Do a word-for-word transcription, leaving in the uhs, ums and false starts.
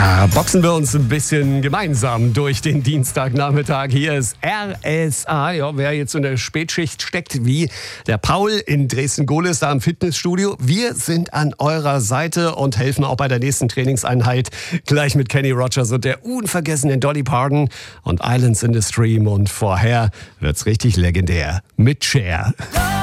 Ja, boxen wir uns ein bisschen gemeinsam durch den Dienstagnachmittag. Hier ist R S A. Ja, wer jetzt in der Spätschicht steckt, wie der Paul in Dresden-Gohlis da im Fitnessstudio. Wir sind an eurer Seite und helfen auch bei der nächsten Trainingseinheit. Gleich mit Kenny Rogers und der unvergessenen Dolly Parton und Islands in the Stream. Und vorher wird's richtig legendär mit Cher.